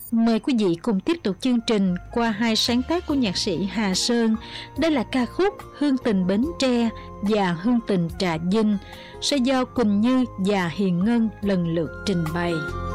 Mời quý vị cùng tiếp tục chương trình qua hai sáng tác của nhạc sĩ Hà Sơn. Đây là ca khúc Hương tình Bến Tre và Hương tình Trà Vinh sẽ do Quỳnh Như và Hiền Ngân lần lượt trình bày.